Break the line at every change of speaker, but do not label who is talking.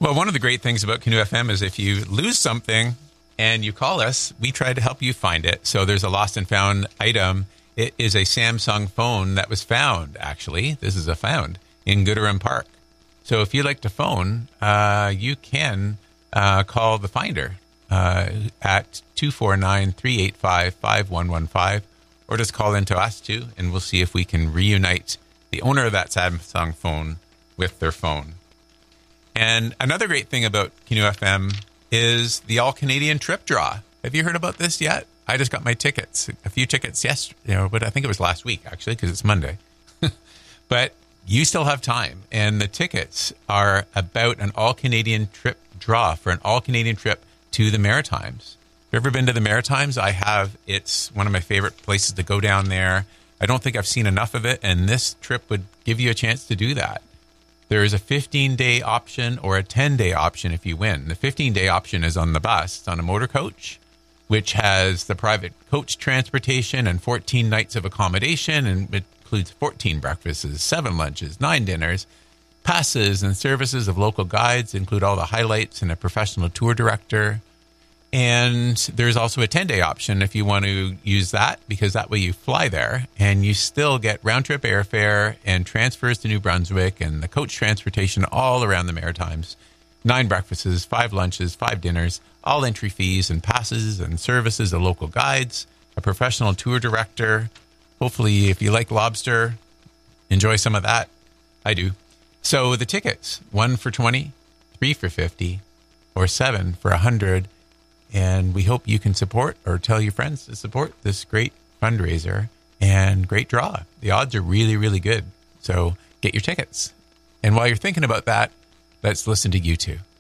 Well, one of the great things about Canoe FM is if you lose something and you call us, we try to help you find it. So there's a lost and found item. It is a Samsung phone that was found, actually. This is a found in Gooderham Park. So if you'd like to phone, you can call the finder at 249-385-5115, or just call into us too, and we'll see if we can reunite the owner of that Samsung phone with their phone. And another great thing about Canoe FM is the All-Canadian Trip Draw. Have you heard about this yet? I just got my tickets, a few tickets yesterday, but I think it was last week, actually, because it's Monday. But you still have time, and the tickets are about an all-Canadian trip draw for an all-Canadian trip to the Maritimes. Have you ever been to the Maritimes? I have. It's one of my favorite places to go down there. I don't think I've seen enough of it, and this trip would give you a chance to do that. There is a 15-day option or a 10-day option if you win. The 15-day option is on the bus. It's on a motor coach, which has the private coach transportation and 14 nights of accommodation, and it includes 14 breakfasts, 7 lunches, 9 dinners. Passes and services of local guides include all the highlights and a professional tour director. And there's also a 10-day option if you want to use that, because that way you fly there and you still get round-trip airfare and transfers to New Brunswick and the coach transportation all around the Maritimes. 9 breakfasts, 5 lunches, 5 dinners, all entry fees and passes and services of local guides, a professional tour director. Hopefully, if you like lobster, enjoy some of that. I do. So the tickets, 1 for 20, 3 for 50, or 7 for 100. And we hope you can support or tell your friends to support this great fundraiser and great draw. The odds are really, really good. So get your tickets. And while you're thinking about that, let's listen to U2.